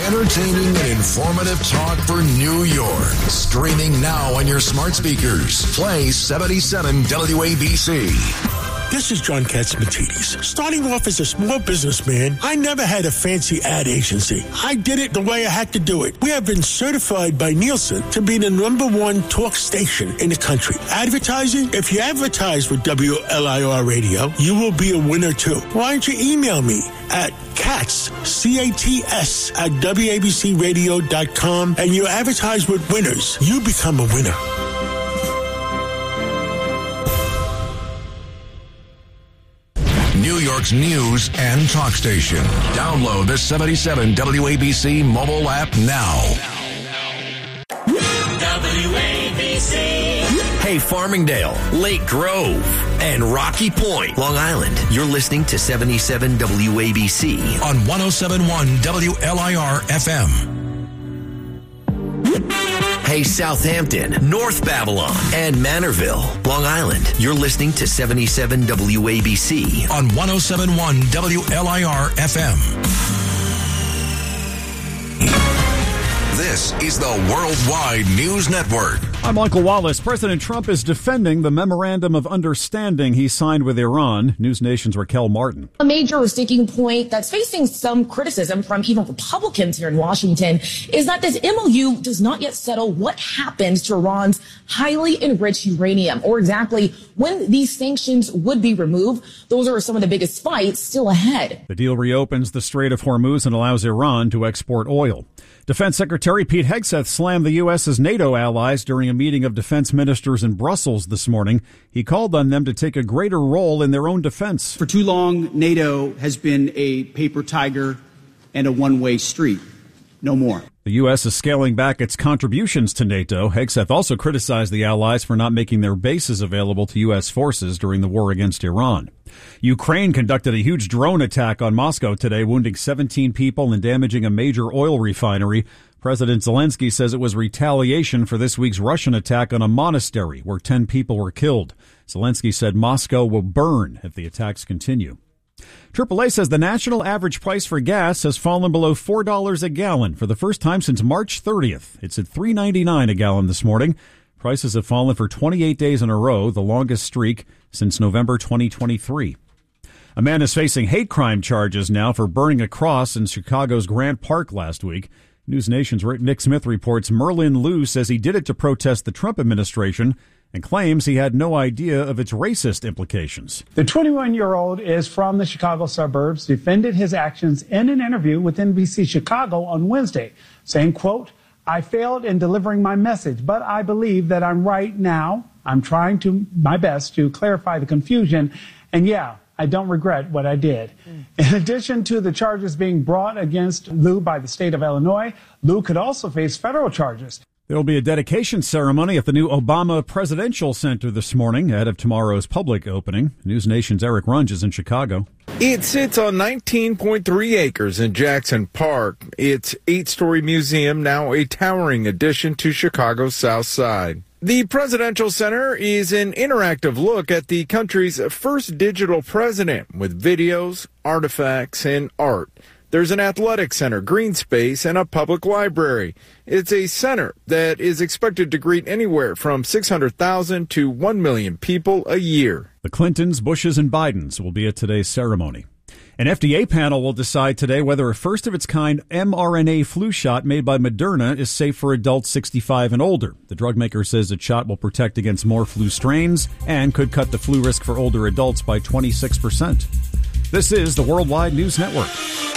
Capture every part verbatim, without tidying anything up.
Entertaining and informative talk for New York. Streaming now on your smart speakers. Play seventy-seven W A B C. This is John Katzmatidis. Starting off as a small businessman, I never had a fancy ad agency. I did it the way I had to do it. We have been certified by Nielsen to be the number one talk station in the country. Advertising? If you advertise with W L I R Radio, you will be a winner too. Why don't you email me at Katz, C A T S, at W A B C radio dot com, and you advertise with winners. You become a winner. New York's news and talk station. Download the seventy-seven W A B C mobile app now. W A B C. Hey, Farmingdale, Lake Grove, and Rocky Point, Long Island. You're listening to seventy-seven W A B C on one oh seven point one W L I R F M. Hey, Southampton, North Babylon, and Manorville, Long Island. You're listening to seventy-seven W A B C on one oh seven point one W L I R F M. This is the Worldwide News Network. I'm Michael Wallace. President Trump is defending the memorandum of understanding he signed with Iran. News Nation's Raquel Martin. A major sticking point that's facing some criticism from even Republicans here in Washington is that this M O U does not yet settle what happens to Iran's highly enriched uranium, or exactly when these sanctions would be removed. Those are some of the biggest fights still ahead. The deal reopens the Strait of Hormuz and allows Iran to export oil. Defense Secretary Pete Hegseth slammed the U S as NATO allies during a meeting of defense ministers in Brussels this morning. He called on them to take a greater role in their own defense. For too long, NATO has been a paper tiger and a one-way street. No more. The U S is scaling back its contributions to NATO. Hegseth also criticized the allies for not making their bases available to U S forces during the war against Iran. Ukraine conducted a huge drone attack on Moscow today, wounding seventeen people and damaging a major oil refinery. President Zelensky says it was retaliation for this week's Russian attack on a monastery where ten people were killed. Zelensky said Moscow will burn if the attacks continue. triple A says the national average price for gas has fallen below four dollars a gallon for the first time since March thirtieth. It's at three ninety-nine a gallon this morning. Prices have fallen for twenty-eight days in a row, the longest streak since November twenty twenty-three. A man is facing hate crime charges now for burning a cross in Chicago's Grant Park last week. News Nation's Nick Smith reports Merlin Liu says he did it to protest the Trump administration and claims he had no idea of its racist implications. The twenty-one-year-old is from the Chicago suburbs, defended his actions in an interview with N B C Chicago on Wednesday, saying, quote, "I failed in delivering my message, but I believe that I'm right now. I'm trying to my best to clarify the confusion. And yeah, I don't regret what I did." Mm. In addition to the charges being brought against Liu by the state of Illinois, Liu could also face federal charges. There will be a dedication ceremony at the new Obama Presidential Center this morning ahead of tomorrow's public opening. News Nation's Eric Runge is in Chicago. It sits on nineteen point three acres in Jackson Park. Its eight-story museum, now a towering addition to Chicago's South Side. The Presidential Center is an interactive look at the country's first digital president with videos, artifacts, and art. There's an athletic center, green space, and a public library. It's a center that is expected to greet anywhere from six hundred thousand to one million people a year. The Clintons, Bushes, and Bidens will be at today's ceremony. An F D A panel will decide today whether a first-of-its-kind mRNA flu shot made by Moderna is safe for adults sixty-five and older. The drug maker says the shot will protect against more flu strains and could cut the flu risk for older adults by twenty-six percent. This is the Worldwide News Network.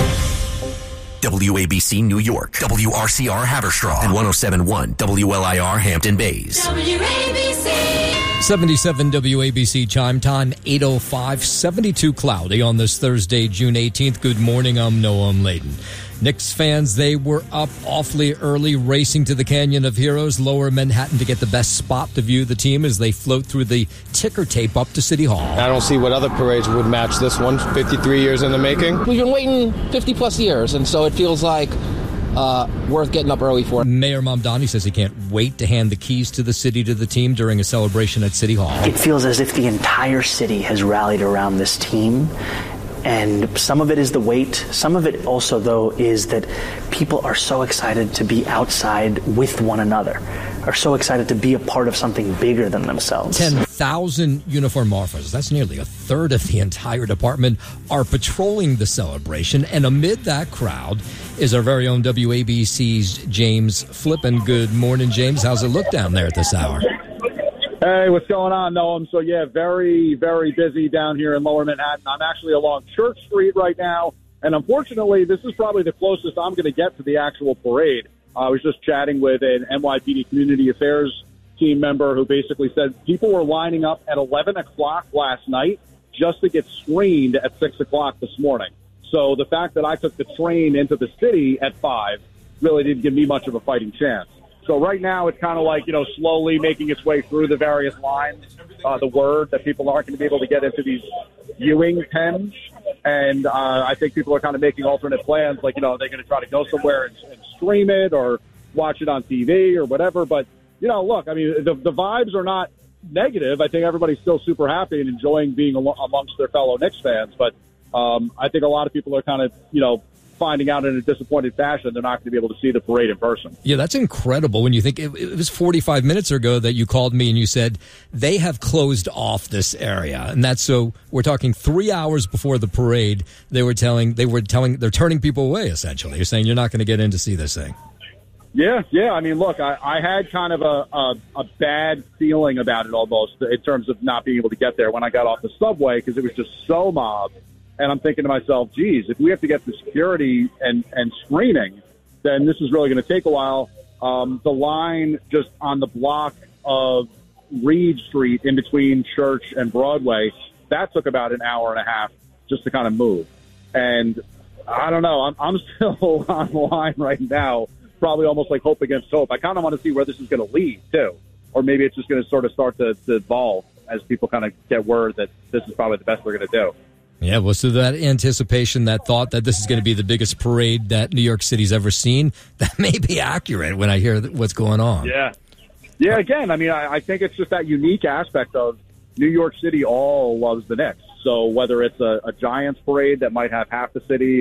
W A B C New York, W R C R Haverstraw, and one oh seven point one W L I R Hampton Bays. W A B C. seventy-seven W A B C chime time, eight oh five, seventy-two cloudy on this Thursday, June eighteenth. Good morning, I'm Noam Layden. Knicks fans, they were up awfully early, racing to the Canyon of Heroes, lower Manhattan, to get the best spot to view the team as they float through the ticker tape up to City Hall. I don't see what other parades would match this one, fifty-three years in the making. We've been waiting fifty plus years, and so it feels like uh, worth getting up early for. Mayor Mamdani says he can't wait to hand the keys to the city to the team during a celebration at City Hall. It feels as if the entire city has rallied around this team. And some of it is the weight. Some of it also, though, is that people are so excited to be outside with one another, are so excited to be a part of something bigger than themselves. ten thousand uniformed officers, that's nearly a third of the entire department, are patrolling the celebration. And amid that crowd is our very own W A B C's James Flippin. Good morning, James. How's it look down there at this hour? Hey, what's going on, Noam? So, yeah, very, very busy down here in Lower Manhattan. I'm actually along Church Street right now, and unfortunately, this is probably the closest I'm going to get to the actual parade. Uh, I was just chatting with an N Y P D Community Affairs team member who basically said people were lining up at eleven o'clock last night just to get screened at six o'clock this morning. So the fact that I took the train into the city at five really didn't give me much of a fighting chance. So right now it's kind of like, you know, slowly making its way through the various lines, uh, the word that people aren't going to be able to get into these viewing pens. And uh, I think people are kind of making alternate plans, like, you know, they're going to try to go somewhere and, and stream it or watch it on T V or whatever. But, you know, look, I mean, the, the vibes are not negative. I think everybody's still super happy and enjoying being al- amongst their fellow Knicks fans. But um, I think a lot of people are kind of, you know, finding out in a disappointed fashion they're not going to be able to see the parade in person. Yeah, that's incredible. When you think it, it was forty-five minutes ago that you called me and you said they have closed off this area, and that's so we're talking three hours before the parade. They were telling they were telling they're turning people away. Essentially, you're saying you're not going to get in to see this thing. Yeah, yeah. I mean, look, I, I had kind of a, a a bad feeling about it almost in terms of not being able to get there when I got off the subway because it was just so mobbed. And I'm thinking to myself, geez, if we have to get the security and, and screening, then this is really going to take a while. Um, the line just on the block of Reed Street in between Church and Broadway, that took about an hour and a half just to kind of move. And I don't know, I'm, I'm still on the line right now, probably almost like hope against hope. I kind of want to see where this is going to lead, too. Or maybe it's just going to sort of start to, to evolve as people kind of get word that this is probably the best we're going to do. Yeah, well, so that anticipation, that thought that this is going to be the biggest parade that New York City's ever seen, that may be accurate when I hear what's going on. Yeah. Yeah, again, I mean, I, I think it's just that unique aspect of New York City all loves the Knicks. So whether it's a, a Giants parade that might have half the city